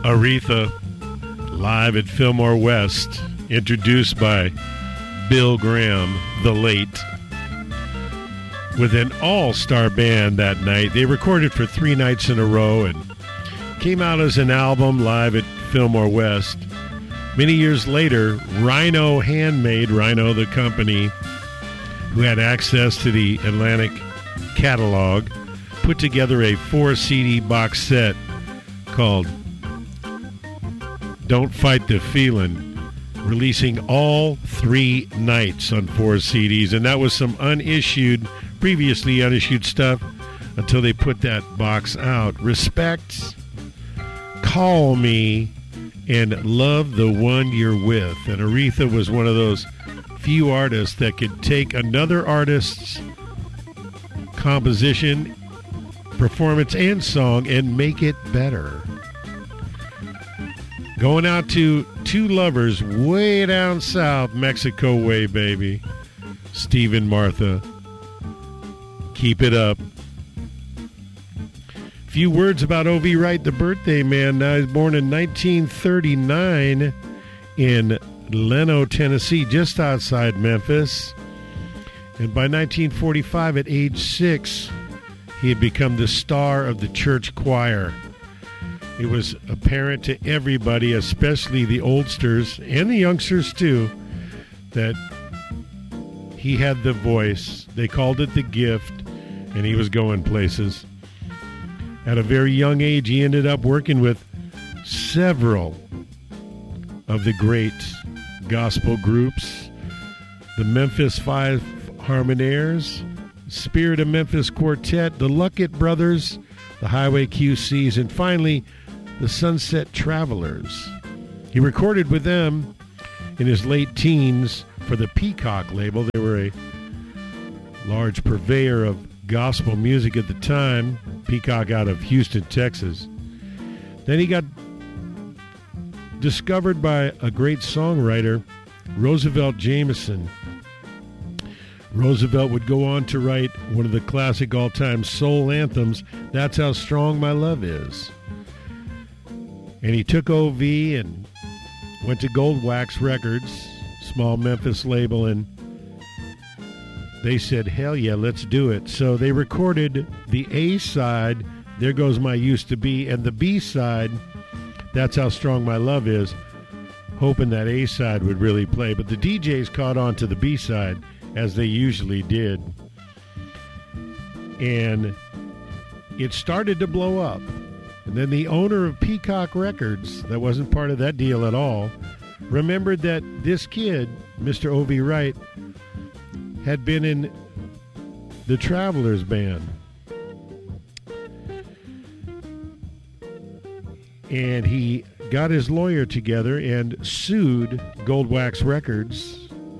Aretha, live at Fillmore West, introduced by Bill Graham, the late, with an all-star band that night. They recorded for 3 nights in a row and came out as an album live at Fillmore West. Many years later, Rhino Handmade, Rhino the company, who had access to the Atlantic catalog, put together a 4-CD box set called Don't Fight the Feelin', releasing all 3 nights on 4 CDs. And that was some previously unissued stuff until they put that box out. Respect, Call Me, and Love the One You're With. And Aretha was one of those few artists that could take another artist's composition, performance, and song and make it better. Going out to 2 lovers way down south, Mexico way, baby. Steve and Martha. Keep it up. Few words about O.V. Wright, the birthday man. Now, he was born in 1939 in Leno, Tennessee, just outside Memphis. And by 1945, at age 6, he had become the star of the church choir. It was apparent to everybody, especially the oldsters and the youngsters too, that he had the voice. They called it the gift, and he was going places. At a very young age, he ended up working with several of the great gospel groups, the Memphis 5 Harmonaires, Spirit of Memphis Quartet, the Luckett Brothers, the Highway QCs, and finally, the Sunset Travelers. He recorded with them in his late teens for the Peacock label. They were a large purveyor of gospel music at the time. Peacock out of Houston, Texas. Then he got discovered by a great songwriter, Roosevelt Jameson. Roosevelt would go on to write one of the classic all-time soul anthems, That's How Strong My Love Is. And he took O.V. and went to Gold Wax Records, small Memphis label, and they said, hell yeah, let's do it. So they recorded the A side, There Goes My Used to Be, and the B side, That's How Strong My Love Is, hoping that A side would really play. But the DJs caught on to the B side, as they usually did. And it started to blow up. And then the owner of Peacock Records, that wasn't part of that deal at all, remembered that this kid, Mr. O.V. Wright, had been in the Travelers Band. And he got his lawyer together and sued Gold Wax Records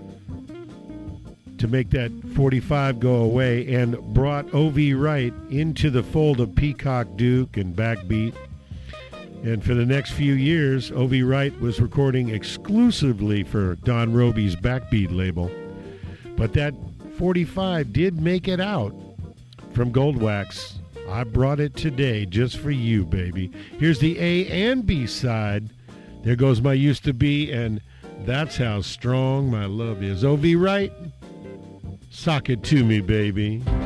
to make that 45 go away, and brought O.V. Wright into the fold of Peacock Duke and Backbeat. And for the next few years, O.V. Wright was recording exclusively for Don Robey's Backbeat label. But that 45 did make it out from Gold Wax. I brought it today just for you, baby. Here's the A and B side. There Goes My Used to Be, and That's How Strong My Love Is. O.V. Wright, sock it to me, baby.